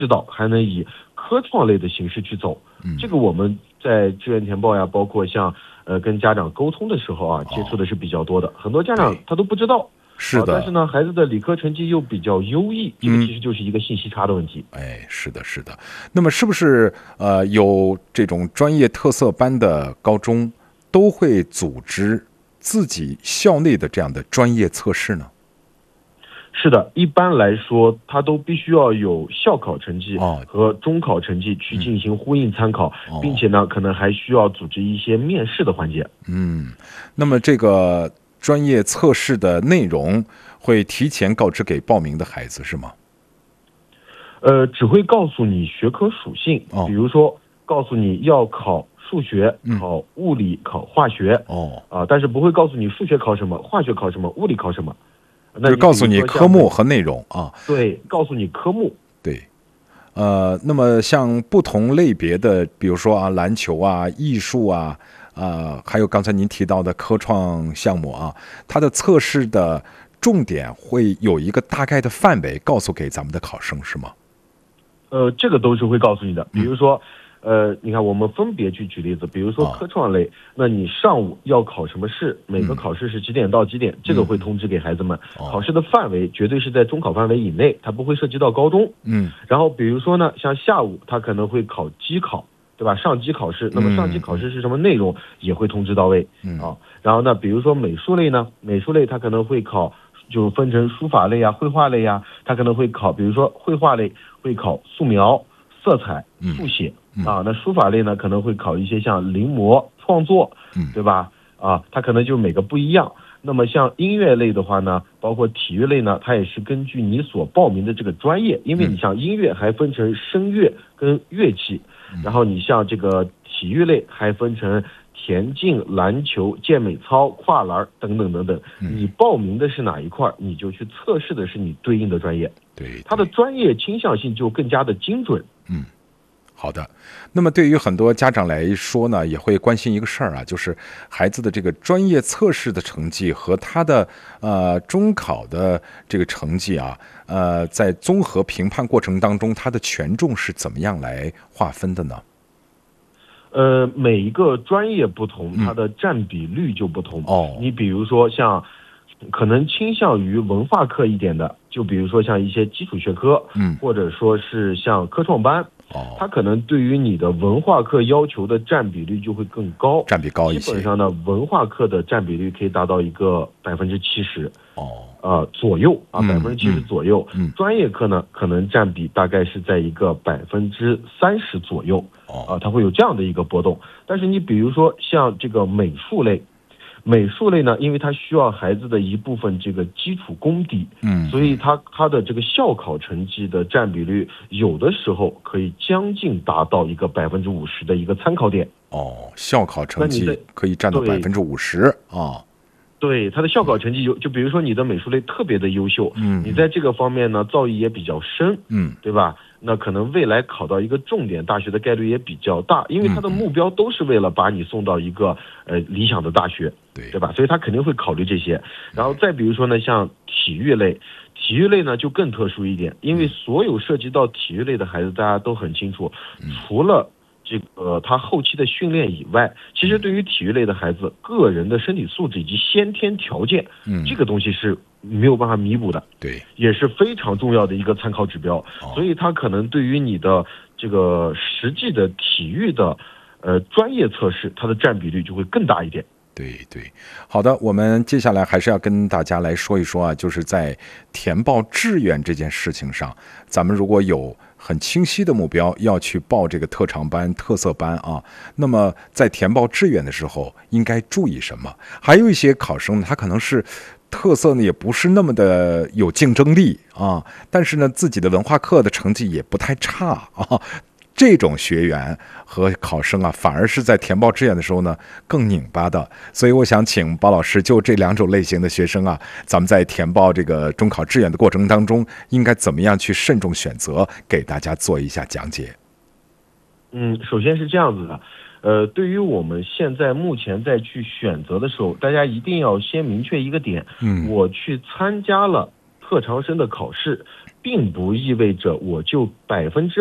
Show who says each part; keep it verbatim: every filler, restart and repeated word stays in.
Speaker 1: 指导，还能以科创类的形式去走。这个我们在志愿填报呀，包括像呃跟家长沟通的时候啊，接触的是比较多的。很多家长他都不知道。
Speaker 2: 是的、
Speaker 1: 啊，但是呢，孩子的理科成绩又比较优异，这个其实就是一个信息差的问题。
Speaker 2: 嗯、哎，是的，是的。那么是不是呃有这种专业特色班的高中都会组织自己校内的这样的专业测试呢？
Speaker 1: 是的，一般来说，它都必须要有校考成绩和中考成绩去进行呼应参考，
Speaker 2: 哦、
Speaker 1: 并且呢，可能还需要组织一些面试的环节。
Speaker 2: 嗯，那么这个专业测试的内容会提前告知给报名的孩子是吗？
Speaker 1: 呃，只会告诉你学科属性，
Speaker 2: 哦、
Speaker 1: 比如说告诉你要考数学、
Speaker 2: 嗯、
Speaker 1: 考物理、考化学，
Speaker 2: 哦，
Speaker 1: 啊、呃，但是不会告诉你数学考什么，化学考什么，物理考什么，
Speaker 2: 那就告诉你科目和内容啊。
Speaker 1: 对，告诉你科目。
Speaker 2: 对，呃，那么像不同类别的，比如说啊，篮球啊、艺术啊。啊、呃，还有刚才您提到的科创项目啊，它的测试的重点会有一个大概的范围告诉给咱们的考生是吗？
Speaker 1: 呃，这个都是会告诉你的。比如说，嗯、呃，你看我们分别去举例子，比如说科创类，哦、那你上午要考什么试，每个考试是几点到几点，嗯、这个会通知给孩子们。哦、考试的范围绝对是在中考范围以内，它不会涉及到高中。
Speaker 2: 嗯。
Speaker 1: 然后比如说呢，像下午他可能会考机考。对吧？上机考试，那么上机考试是什么内容，也会通知到位。
Speaker 2: 嗯
Speaker 1: 啊，然后呢，比如说美术类呢，美术类它可能会考，就分成书法类啊、绘画类啊，它可能会考，比如说绘画类会考素描、色彩、速写、
Speaker 2: 嗯嗯、
Speaker 1: 啊，那书法类呢可能会考一些像临摹、创作，对吧？啊，它可能就每个不一样。那么像音乐类的话呢，包括体育类呢，它也是根据你所报名的这个专业，因为你像音乐还分成声乐跟乐器。然后你像这个体育类还分成田径、篮球、健美操、跨栏等等等等。你报名的是哪一块，你就去测试的是你对应的专业。
Speaker 2: 对，
Speaker 1: 它的专业倾向性就更加的精准。
Speaker 2: 嗯，好的。那么对于很多家长来说呢，也会关心一个事儿啊，就是孩子的这个专业测试的成绩和他的呃中考的这个成绩啊。呃，在综合评判过程当中，它的权重是怎么样来划分的呢？
Speaker 1: 呃，每一个专业不同，它的占比率就不同。
Speaker 2: 哦、
Speaker 1: 嗯，你比如说像可能倾向于文化课一点的，就比如说像一些基础学科，
Speaker 2: 嗯，
Speaker 1: 或者说是像科创班。
Speaker 2: 哦，
Speaker 1: 它可能对于你的文化课要求的占比率就会更高，
Speaker 2: 占比高一些。
Speaker 1: 基本上呢，文化课的占比率可以达到一个百分之七十，
Speaker 2: 哦，
Speaker 1: 呃左右啊，百分之七十左右。
Speaker 2: 嗯，
Speaker 1: 专业课呢，可能占比大概是在一个百分之三十左右。
Speaker 2: 哦，
Speaker 1: 啊，它会有这样的一个波动。但是你比如说像这个美术类。美术类呢，因为它需要孩子的一部分这个基础功底，
Speaker 2: 嗯，
Speaker 1: 所以它它的这个校考成绩的占比率，有的时候可以将近达到一个百分之五十的一个参考点。
Speaker 2: 哦，校考成绩可以占到百分之五十啊。
Speaker 1: 对，它的校考成绩有，就比如说你的美术类特别的优秀，
Speaker 2: 嗯，
Speaker 1: 你在这个方面呢造诣也比较深，
Speaker 2: 嗯，
Speaker 1: 对吧？那可能未来考到一个重点大学的概率也比较大，因为他的目标都是为了把你送到一个呃理想的大学，
Speaker 2: 对
Speaker 1: 对吧？所以他肯定会考虑这些。然后再比如说呢，像体育类，体育类呢就更特殊一点，因为所有涉及到体育类的孩子，大家都很清楚，除了这个他后期的训练以外，其实对于体育类的孩子，个人的身体素质以及先天条件，
Speaker 2: 嗯，
Speaker 1: 这个东西是没有办法弥补的，
Speaker 2: 对，
Speaker 1: 也是非常重要的一个参考指标。
Speaker 2: 哦、
Speaker 1: 所以它可能对于你的这个实际的体育的呃专业测试，它的占比率就会更大一点。
Speaker 2: 对对，好的，我们接下来还是要跟大家来说一说啊，就是在填报志愿这件事情上，咱们如果有很清晰的目标要去报这个特长班、特色班啊，那么在填报志愿的时候应该注意什么？还有一些考生呢，他可能是特色呢也不是那么的有竞争力啊，但是呢自己的文化课的成绩也不太差啊。这种学员和考生啊，反而是在填报志愿的时候呢更拧巴的，所以我想请包老师就这两种类型的学生啊，咱们在填报这个中考志愿的过程当中，应该怎么样去慎重选择，给大家做一下讲解。
Speaker 1: 嗯，首先是这样子的，呃，对于我们现在目前在去选择的时候，大家一定要先明确一个点，
Speaker 2: 嗯，
Speaker 1: 我去参加了特长生的考试， 并不意味着我就百分之